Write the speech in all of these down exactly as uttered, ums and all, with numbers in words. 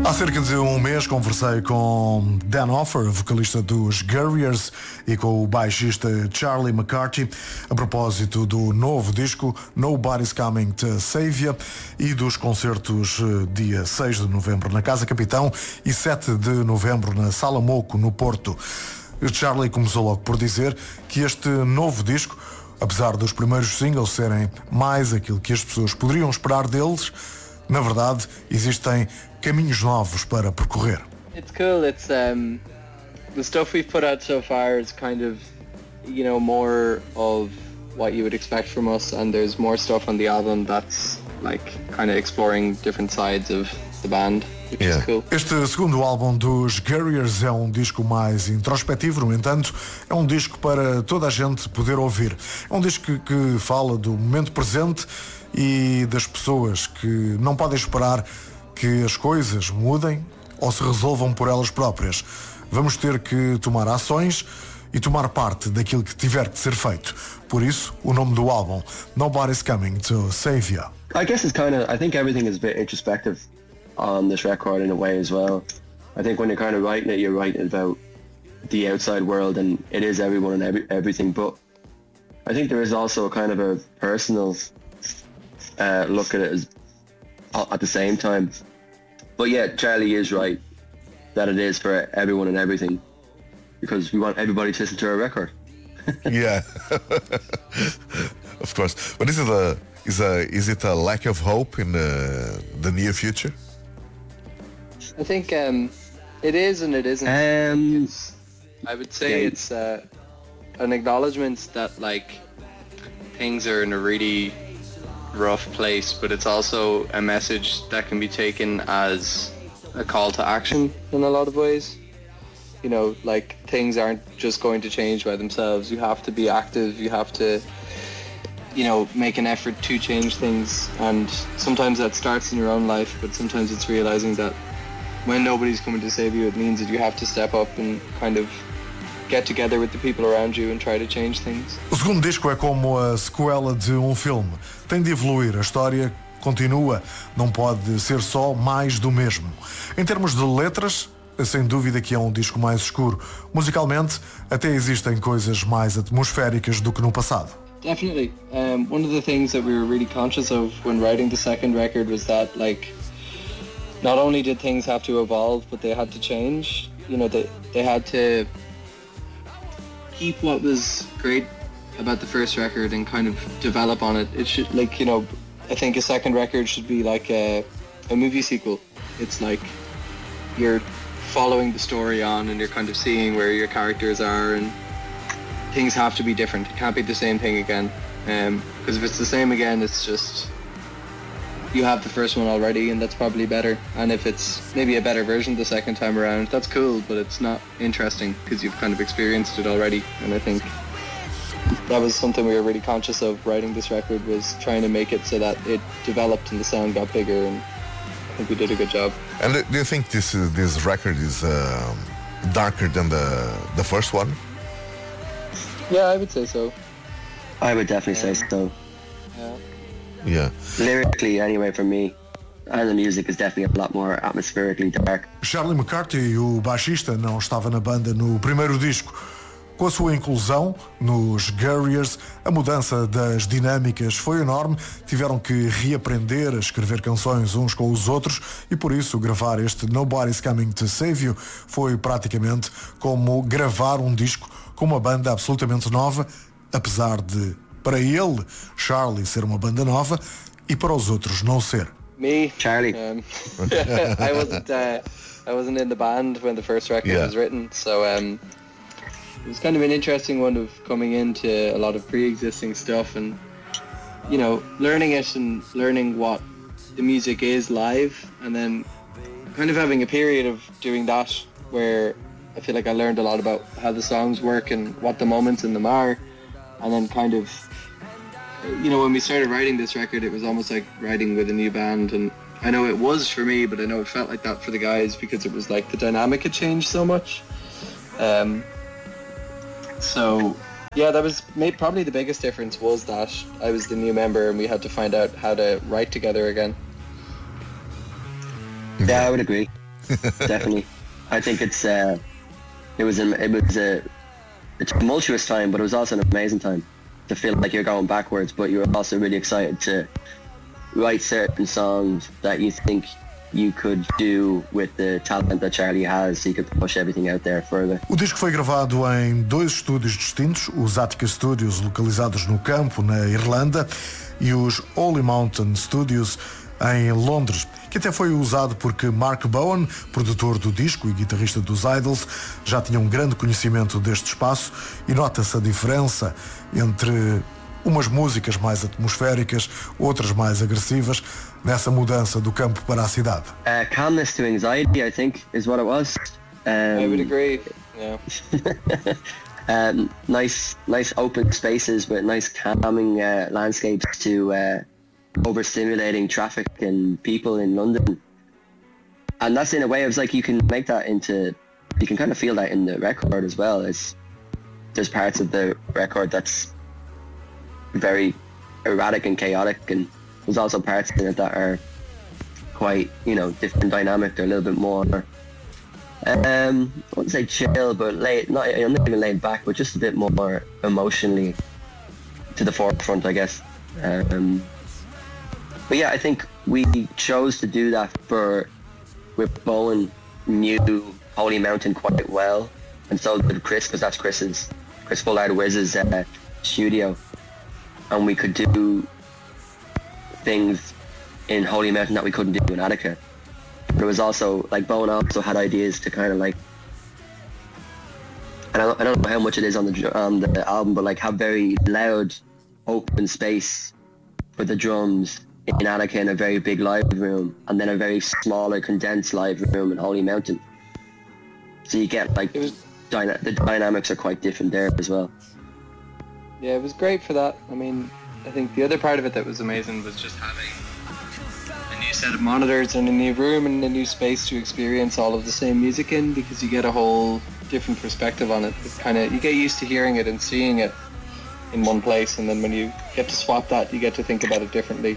Há cerca de um mês conversei com Dan Offer, vocalista dos Guerriers, e com o baixista Charlie McCarthy a propósito do novo disco Nobody's Coming to Save You e dos concertos dia seis de novembro na Casa Capitão e sete de novembro na Sala Moco, no Porto. Charlie começou logo por dizer que este novo disco, apesar dos primeiros singles serem mais aquilo que as pessoas poderiam esperar deles, na verdade existem caminhos novos para percorrer. It's cool. It's um, the stuff we've put out so far is kind of, you know, more of what you would expect from us, and there's more stuff on the album that's like kind of exploring different sides of the band, which yeah. is cool. Este segundo álbum dos Guerriers é um disco mais introspectivo, no entanto, é um disco para toda a gente poder ouvir. É um disco que, que fala do momento presente e das pessoas que não podem esperar que as coisas mudem ou se resolvam por elas próprias. Vamos ter que tomar ações e tomar parte daquilo que tiver que ser feito. Por isso, o nome do álbum, Nobody's Coming to Save You. I guess it's kind of, I think everything is a bit introspective on this record in a way as well. I think when you're kind of writing it, you're writing about the outside world and it is everyone and every, everything, but I think there is also a kind of a personal uh, look at it as at the same time. But yeah, Charlie is right that it is for everyone and everything, because we want everybody to listen to our record. Yeah, of course. But is it a is a is it a lack of hope in the, the near future? I think um, it is and it isn't. Um, it's, I would say yeah. it's uh, an acknowledgement that like things are in a really rough place, but it's also a message that can be taken as a call to action in a lot of ways. You know, like things aren't just going to change by themselves. You have to be active, you have to, you know, make an effort to change things, and sometimes that starts in your own life, but sometimes it's realizing that when nobody's coming to save you, it means that you have to step up and kind of get together with the people around you and try to change things. O segundo disco é como a sequela de um filme. Tem de evoluir, a história continua, não pode ser só mais do mesmo. Em termos de letras, sem dúvida que é um disco mais escuro. Musicalmente, até existem coisas mais atmosféricas do que no passado. Definitely. Um, one of the things that we were really conscious of when writing the second record was that, like, not only did things have to evolve, but they had to change. You know, they, they had to keep what was great about the first record and kind of develop on it. It should, like, you know, I think a second record should be like a, a movie sequel. It's like you're following the story on and you're kind of seeing where your characters are, and things have to be different. It can't be the same thing again. Um, because if it's the same again, it's just, you have the first one already and that's probably better. And if it's maybe a better version the second time around, that's cool, but it's not interesting because you've kind of experienced it already. And I think that was something we were really conscious of writing this record, was trying to make it so that it developed and the sound got bigger, and I think we did a good job. And do you think this uh, this record is uh, darker than the the first one? Yeah, I would say so. I would definitely um, say so. Yeah. Yeah. Lyrically, anyway, for me, and the music is definitely a lot more atmospherically dark. Charlie McCarthy, o baixista, não estava na banda no primeiro disco. Com a sua inclusão nos Guerriers, a mudança das dinâmicas foi enorme. Tiveram que reaprender a escrever canções uns com os outros e por isso gravar este Nobody's Coming to Save You foi praticamente como gravar um disco com uma banda absolutamente nova, apesar de, para ele, Charlie ser uma banda nova e para os outros não ser. Me, Charlie. Um, I wasn't. Uh, I wasn't in the band when the first record Yeah. was written, so um, it was kind of an interesting one of coming into a lot of pre-existing stuff and, you know, learning it and learning what the music is live, and then kind of having a period of doing that where I feel like I learned a lot about how the songs work and what the moments in them are, and then kind of, you know, when we started writing this record, it was almost like writing with a new band, and I know it was for me, but I know it felt like that for the guys because it was like the dynamic had changed so much. Um, so yeah, that was made, probably the biggest difference was that I was the new member and we had to find out how to write together again. Yeah, I would agree. Definitely. I think it's uh, it was a, it was a, a tumultuous time, but it was also an amazing time to feel like you're going backwards, but you're also really excited to write certain songs that you think you could do with the talent that Charlie has, so you could push everything out there further. O disco foi gravado em dois estúdios distintos, os Attica Studios, localizados no campo, na Irlanda, e os Holy Mountain Studios, em Londres, que até foi usado porque Mark Bowen, produtor do disco e guitarrista dos Idols, já tinha um grande conhecimento deste espaço, e nota-se a diferença entre umas músicas mais atmosféricas, outras mais agressivas, nessa mudança do campo para a cidade. Uh, calmness to anxiety, I think, is what it was. Um, I would agree. Yeah. um, nice, nice open spaces with nice calming uh, landscapes to uh, overstimulating traffic and people in London. And that's in a way, it's like you can make that into, you can kind of feel that in the record as well. It's, there's parts of the record that's very erratic and chaotic, and there's also parts in it that are quite, you know, different dynamic. They're a little bit more, um, I wouldn't say chill, but laid, not, not even laid back, but just a bit more emotionally to the forefront, I guess. Um, but yeah, I think we chose to do that for, with Bowen knew Holy Mountain quite well, and so did Chris, because that's Chris's, Chris Fullard Wiz's uh, studio, and we could do things in Holy Mountain that we couldn't do in Attica. But it was also, like, Bowen also had ideas to kind of like, and I don't, I don't know how much it is on the on the album, but like have very loud, open space for the drums in Attica in a very big live room, and then a very smaller, condensed live room in Holy Mountain. So you get like, It was, dyna- the dynamics are quite different there as well. yeah, it was great for that. I mean, I think the other part of it that was amazing was just having a new set of monitors and a new room and a new space to experience all of the same music in, because you get a whole different perspective on it. It kind of, you get used to hearing it and seeing it in one place, and then when you get to swap that, you get to think about it differently.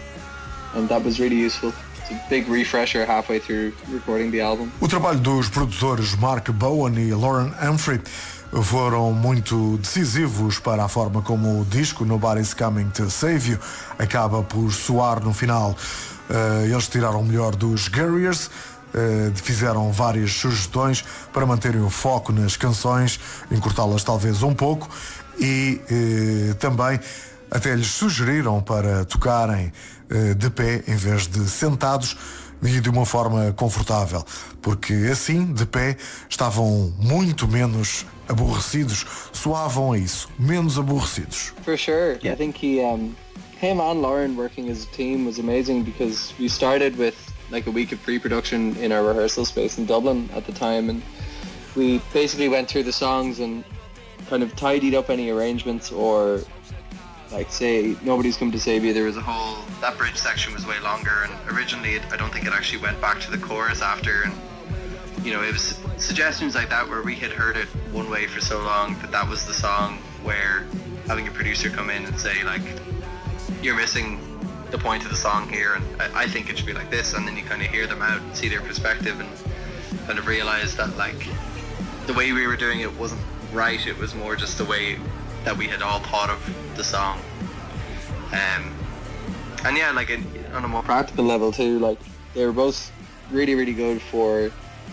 And that was really useful. It's a big refresher halfway through recording the album. O trabalho dos produtores Mark Bowen e Lauren Humphrey foram muito decisivos para a forma como o disco Nobody's Coming to Save You acaba por soar no final. Uh, eles tiraram o melhor dos Guerriers, uh, fizeram várias sugestões para manterem o foco nas canções, encurtá-las talvez um pouco, e uh, também até lhes sugeriram para tocarem uh, de pé em vez de sentados, e de uma forma confortável, porque assim, de pé, estavam muito menos aborrecidos, soavam a isso, menos aborrecidos. For sure. Yeah. I think he, um, him and Lauren working as a team was amazing, because we started with like a week of pre-production in our rehearsal space in Dublin at the time, and we basically went through the songs and kind of tidied up any arrangements, or like say Nobody's Come to Save You, there was a whole, that bridge section was way longer, and originally it, I don't think it actually went back to the chorus after, and you know, it was suggestions like that where we had heard it one way for so long that that was the song, where having a producer come in and say like, you're missing the point of the song here, and I, I think it should be like this, and then you kind of hear them out and see their perspective and kind of realize that like the way we were doing it wasn't right, it was more just the way that we had all thought of the song. Um, and yeah, like in, on a more practical level too, like they were both really really good for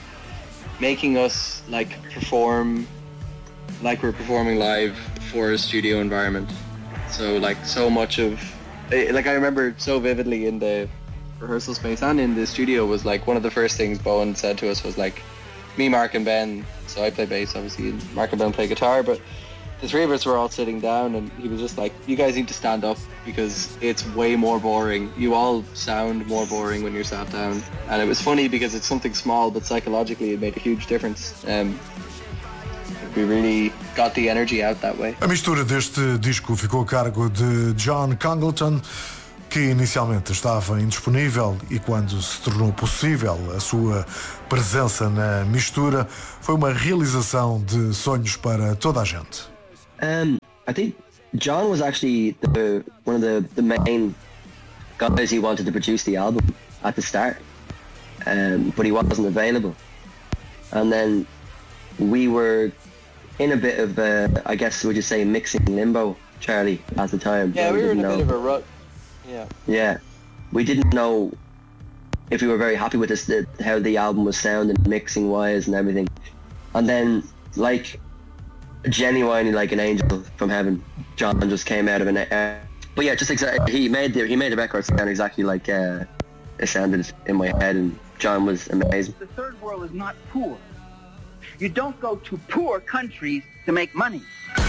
making us like perform like we're performing live for a studio environment. So like so much of, like I remember so vividly in the rehearsal space and in the studio was like one of the first things Bowen said to us was like, me, Mark and Ben, so I play bass obviously, and Mark and Ben play guitar, but the three of us were all sitting down, and he was just like, you guys need to stand up because it's way more boring. You all sound more boring when you're sat down. And it was funny because it's something small, but psychologically it made a huge difference. Um, we really got the energy out that way. A mistura deste disco ficou a cargo de John Congleton, que inicialmente estava indisponível, e quando se tornou possível a sua presença na mistura, foi uma realização de sonhos para toda a gente. Um, I think John was actually the, one of the, the main guys who wanted to produce the album at the start. um, but he wasn't available. And then we were in a bit of, uh, I guess, would you say, mixing limbo, Charlie, at the time. Yeah, we were in a know. bit of a rut. Yeah. Yeah, we didn't know if we were very happy with this, the, how the album was sounding, mixing wise and everything. And then, like, genuinely like an angel from heaven, John just came out of an. Uh, but yeah, just exactly. He made the he made the record sound exactly like uh, it sounded in my head, and John was amazing. The third world is not poor. You don't go to poor countries to make money.